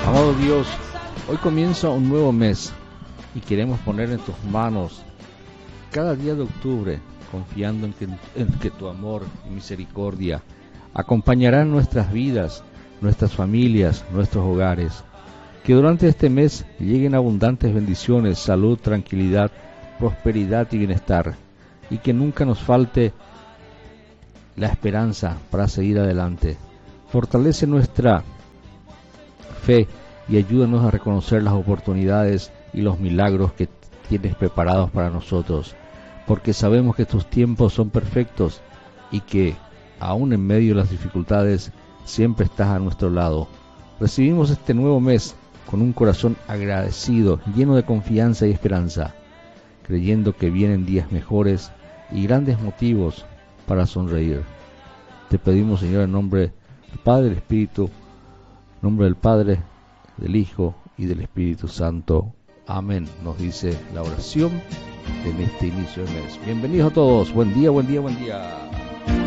Amado Dios, hoy comienza un nuevo mes y queremos poner en tus manos cada día de octubre, confiando en que tu amor y misericordia acompañarán nuestras vidas, nuestras familias, nuestros hogares. Que durante este mes lleguen abundantes bendiciones, salud, tranquilidad, prosperidad y bienestar, y que nunca nos falte la esperanza para seguir adelante. Fortalece nuestra fe y ayúdanos a reconocer las oportunidades y los milagros que tienes preparados para nosotros, porque sabemos que tus tiempos son perfectos y que, aún en medio de las dificultades, siempre estás a nuestro lado. Recibimos este nuevo mes con un corazón agradecido, lleno de confianza y esperanza, creyendo que vienen días mejores y grandes motivos para sonreír. Te pedimos, Señor, en nombre del Padre, del Espíritu, en nombre del Padre, del Hijo y del Espíritu Santo. Amén, nos dice la oración en este inicio de mes. Bienvenidos a todos, buen día, buen día, buen día.